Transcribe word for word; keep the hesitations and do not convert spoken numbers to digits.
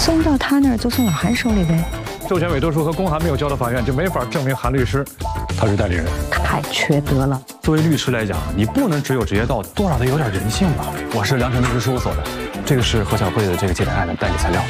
送到他那儿就送老韩手里呗。 授权委托书和公函没有交到法院，就没法证明韩律师他是代理人。 太缺德了。 作为律师来讲，你不能只有职业道德，多少得有点人性吧。我是良辰律师事务所的，这个是何小慧的这个借贷案的代理材料。